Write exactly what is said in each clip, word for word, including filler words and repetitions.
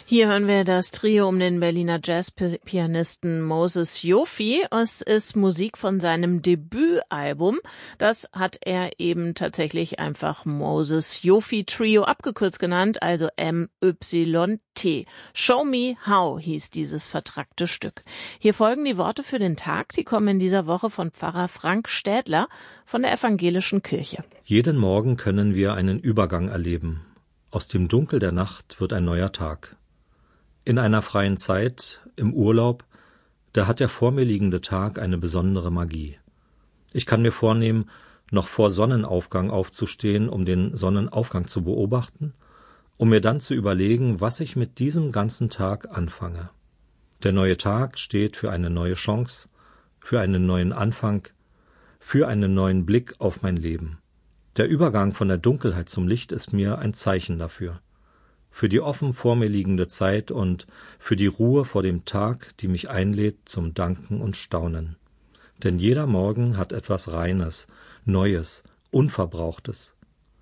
Hier hören wir das Trio um den Berliner Jazzpianisten Moses Yofi. Es ist Musik von seinem Debütalbum. Das hat er eben tatsächlich einfach Moses Yofi Trio abgekürzt genannt, also M Y T. Show Me How hieß dieses vertrackte Stück. Hier folgen die Worte für den Tag, die kommen in dieser Woche von Pfarrer Frank Städler von der Evangelischen Kirche. Jeden Morgen können wir einen Übergang erleben. Aus dem Dunkel der Nacht wird ein neuer Tag. In einer freien Zeit, im Urlaub, da hat der vor mir liegende Tag eine besondere Magie. Ich kann mir vornehmen, noch vor Sonnenaufgang aufzustehen, um den Sonnenaufgang zu beobachten, um mir dann zu überlegen, was ich mit diesem ganzen Tag anfange. Der neue Tag steht für eine neue Chance, für einen neuen Anfang, für einen neuen Blick auf mein Leben. Der Übergang von der Dunkelheit zum Licht ist mir ein Zeichen dafür. Für die offen vor mir liegende Zeit und für die Ruhe vor dem Tag, die mich einlädt zum Danken und Staunen. Denn jeder Morgen hat etwas Reines, Neues, Unverbrauchtes.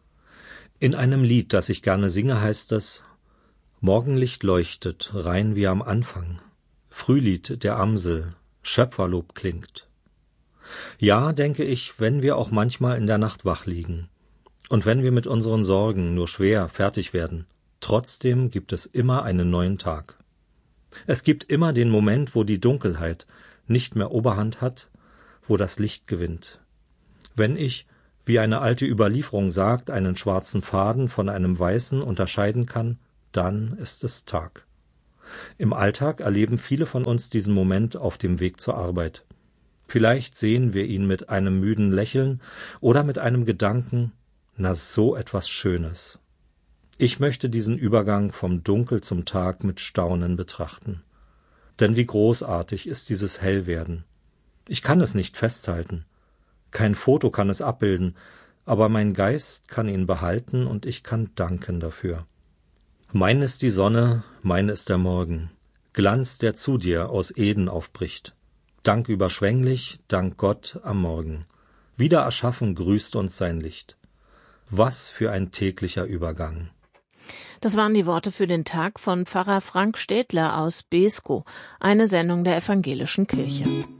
In einem Lied, das ich gerne singe, heißt es: Morgenlicht leuchtet, rein wie am Anfang, Frühlied der Amsel, Schöpferlob klingt. Ja, denke ich, wenn wir auch manchmal in der Nacht wach liegen und wenn wir mit unseren Sorgen nur schwer fertig werden, trotzdem gibt es immer einen neuen Tag. Es gibt immer den Moment, wo die Dunkelheit nicht mehr Oberhand hat, wo das Licht gewinnt. Wenn ich, wie eine alte Überlieferung sagt, einen schwarzen Faden von einem weißen unterscheiden kann, dann ist es Tag. Im Alltag erleben viele von uns diesen Moment auf dem Weg zur Arbeit. Vielleicht sehen wir ihn mit einem müden Lächeln oder mit einem Gedanken, na so etwas Schönes. Ich möchte diesen Übergang vom Dunkel zum Tag mit Staunen betrachten. Denn wie großartig ist dieses Hellwerden. Ich kann es nicht festhalten. Kein Foto kann es abbilden, aber mein Geist kann ihn behalten und ich kann danken dafür. Mein ist die Sonne, mein ist der Morgen, Glanz, der zu dir aus Eden aufbricht. Dank überschwänglich, dank Gott am Morgen. Wieder erschaffen grüßt uns sein Licht. Was für ein täglicher Übergang. Das waren die Worte für den Tag von Pfarrer Frank Städler aus Beeskow, eine Sendung der Evangelischen Kirche.